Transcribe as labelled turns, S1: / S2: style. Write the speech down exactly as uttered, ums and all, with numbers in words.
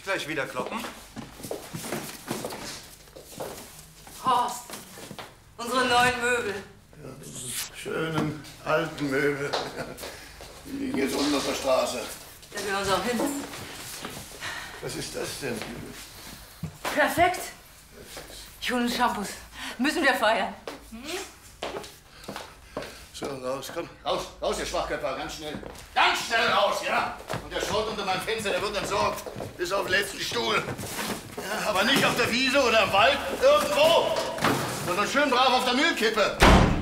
S1: ich gleich wieder kloppen?
S2: Horst, unsere neuen Möbel.
S3: Ja, diese schönen alten Möbel. Die liegen jetzt unten auf der Straße.
S2: Da gehören uns auch hin.
S3: Was ist das denn?
S2: Perfekt. Ich hole uns Shampoos. Müssen wir feiern. Hm?
S3: So, raus, komm. Raus, raus, ihr Schwachköpfer, ganz schnell. Ganz schnell raus, ja? Und der Schrott unter meinem Fenster, der wird entsorgt. Bis auf den letzten Stuhl. Ja, aber nicht auf der Wiese oder im Wald, irgendwo. Sondern schön brav auf der Müllkippe.